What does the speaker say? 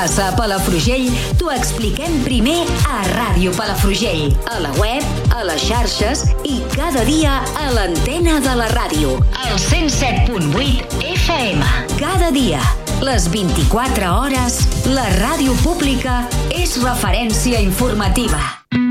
Passa a Palafrugell, t'ho expliquem primer a Ràdio Palafrugell, a la web, a les xarxes i cada dia a l'antena de la ràdio, al 107.8 FM. Cada dia, les 24 hores, la ràdio pública és referència informativa.